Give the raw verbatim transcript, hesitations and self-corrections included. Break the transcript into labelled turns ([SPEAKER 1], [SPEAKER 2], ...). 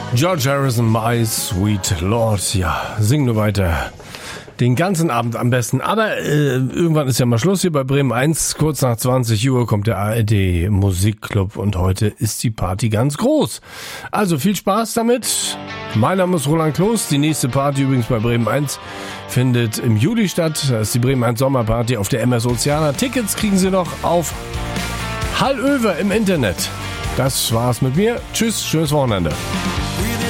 [SPEAKER 1] George Harrison, My Sweet Lord. Ja, sing nur weiter. Den ganzen Abend am besten. Aber äh, irgendwann ist ja mal Schluss hier bei Bremen eins. Kurz nach zwanzig Uhr kommt der A R D Musikclub und heute ist die Party ganz groß. Also viel Spaß damit. Mein Name ist Roland Kloß. Die nächste Party übrigens bei Bremen eins findet im Juli statt. Das ist die Bremen eins Sommerparty auf der M S Oceana. Tickets kriegen Sie noch auf Hallöver im Internet. Das war's mit mir. Tschüss, schönes Wochenende.